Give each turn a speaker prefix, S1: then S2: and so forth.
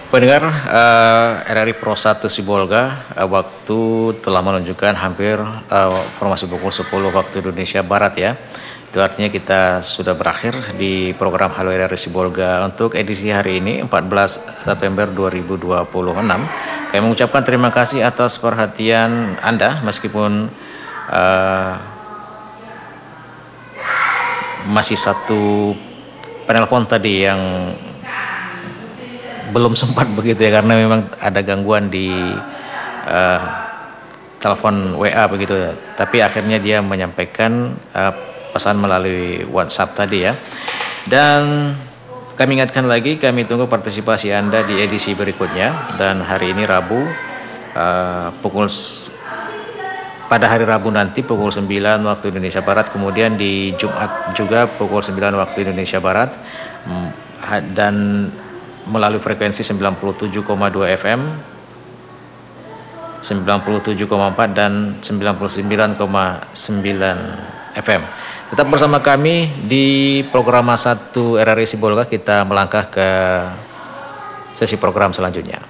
S1: Pendengar RRI Pro 1 Sibolga, waktu telah menunjukkan hampir informasi pukul 10 waktu Indonesia Barat ya. Itu artinya kita sudah berakhir di program Halo RRI Sibolga untuk edisi hari ini 14 September 2026. Kami mengucapkan terima kasih atas perhatian Anda meskipun masih satu penelpon tadi yang belum sempat begitu ya, karena memang ada gangguan di telepon WA begitu ya. Tapi akhirnya dia menyampaikan pesan melalui WhatsApp tadi ya. Dan kami ingatkan lagi, kami tunggu partisipasi Anda di edisi berikutnya. Dan hari ini Rabu, pada hari Rabu nanti pukul 9 waktu Indonesia Barat, kemudian di Jumat juga pukul 9 waktu Indonesia Barat, dan melalui frekuensi 97,2 FM, 97,4 dan 99,9 FM. Tetap bersama kami di program 1 RRI Sibolga. Kita melangkah ke sesi program selanjutnya.